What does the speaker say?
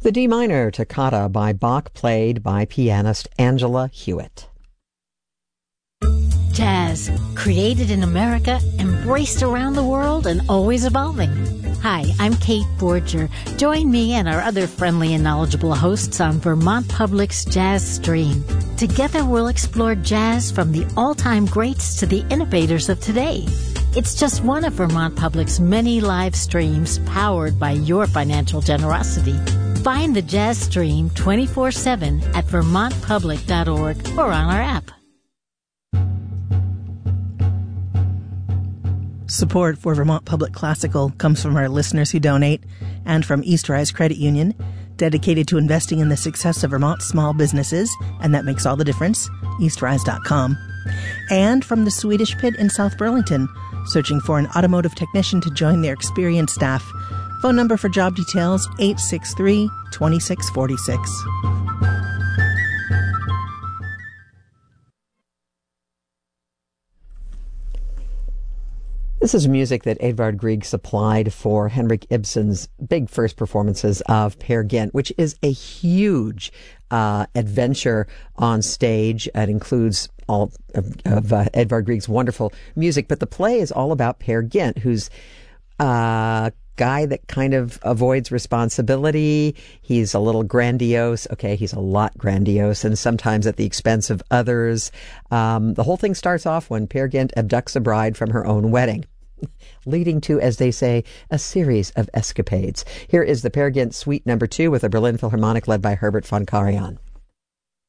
The D minor toccata by Bach, played by pianist Angela Hewitt. Jazz, created in America, embraced around the world, and always evolving. Hi, I'm Kate Borger. Join me and our other friendly and knowledgeable hosts on Vermont Public's Jazz Stream. Together we'll explore jazz from the all-time greats to the innovators of today. It's just one of Vermont Public's many live streams powered by your financial generosity. Find the Jazz Stream 24/7 at vermontpublic.org or on our app. Support for Vermont Public Classical comes from our listeners who donate and from Eastrise Credit Union, dedicated to investing in the success of Vermont small businesses, and that makes all the difference, eastrise.com. And from the Swedish Pit in South Burlington, searching for an automotive technician to join their experienced staff. Phone number for job details, 863-2646. This is music that Edvard Grieg supplied for Henrik Ibsen's big first performances of Peer Gynt, which is a huge adventure on stage. It includes all of Edvard Grieg's wonderful music, but the play is all about Peer Gynt, who's a guy that kind of avoids responsibility. He's a little grandiose. Okay, he's a lot grandiose, and sometimes at the expense of others. The whole thing starts off when Peer Gynt abducts a bride from her own wedding, leading to, as they say, a series of escapades. Here is the Peer Gynt Suite No. 2 with the Berlin Philharmonic led by Herbert von Karajan.